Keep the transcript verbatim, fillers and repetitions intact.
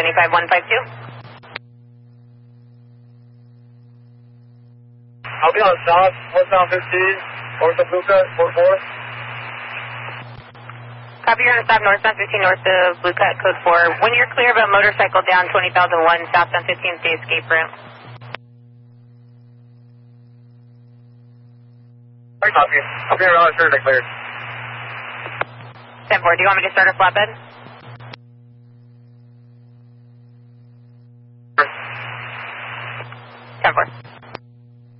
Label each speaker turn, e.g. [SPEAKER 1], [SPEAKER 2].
[SPEAKER 1] seventy-five one five two.
[SPEAKER 2] I'll be on south, westbound fifteen, north of Blue Cut, four four.
[SPEAKER 1] Copy, you're on stop northbound fifteen, north of Blue Cut, code four. When you're clear of a motorcycle down twenty thousand one, southbound fifteen, the escape route.
[SPEAKER 2] Copy. I'll be around as soon as I clear.
[SPEAKER 1] ten four, do you want me to start a flatbed?